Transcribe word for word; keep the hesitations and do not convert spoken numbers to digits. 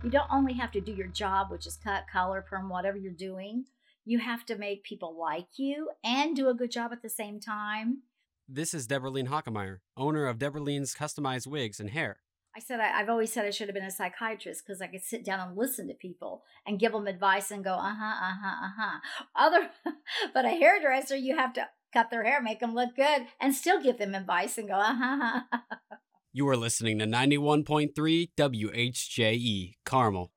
You don't only have to do your job, which is cut, color, perm, whatever you're doing. You have to make people like you and do a good job at the same time. This is Deborah-Lean Hockemeyer, owner of Deborah-Lean's Customized Wigs and Hair. I said, I, I've always said I should have been a psychiatrist because I could sit down and listen to people and give them advice and go, uh-huh, uh-huh, uh-huh. Other, but a hairdresser, you have to cut their hair, make them look good, and still give them advice and go, uh-huh, uh-huh. You are listening to ninety-one point three W H J E, Carmel.